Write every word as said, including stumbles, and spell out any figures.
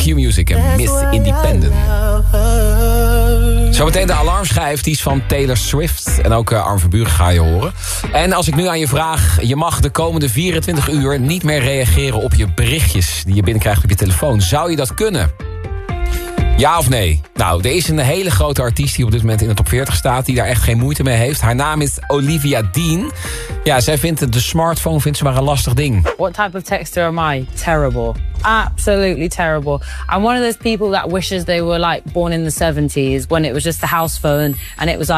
Q-Music en Miss Independent. Zometeen de alarmschijf, die is van Taylor Swift. En ook uh, Arm van Buuren ga je horen. En als ik nu aan je vraag, je mag de komende vierentwintig uur niet meer reageren op je berichtjes die je binnenkrijgt op je telefoon. Zou je dat kunnen? Ja of nee? Nou, er is een hele grote artiest die op dit moment in de top veertig staat, die daar echt geen moeite mee heeft. Haar naam is Olivia Dean. Ja, zij vindt de smartphone vindt ze maar een lastig ding. What type of texter am I? Terrible. Absolutely terrible. I'm one of those people that wishes they were like born in the seventies when it was just a house phone and it was like